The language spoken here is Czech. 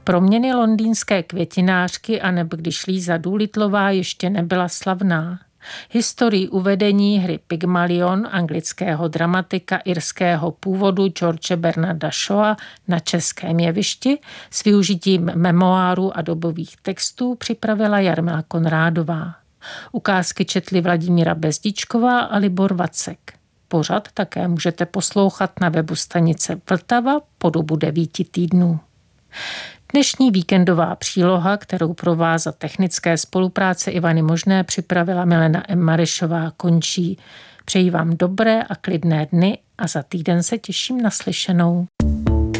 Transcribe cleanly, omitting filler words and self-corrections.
Proměny londýnské květinářky anebo když Líza Doolittlová ještě nebyla slavná. Historii uvedení hry Pygmalion anglického dramatika irského původu George Bernarda Shawa na českém jevišti s využitím memoárů a dobových textů připravila Jarmila Konrádová. Ukázky četli Vladimíra Bezdičková a Libor Vacek. Pořad také můžete poslouchat na webu stanice Vltava po dobu 9 týdnů. Dnešní víkendová příloha, kterou pro vás za technické spolupráce Ivany Možné připravila Milena M. Marešová, končí. Přeji vám dobré a klidné dny a za týden se těším na slyšenou.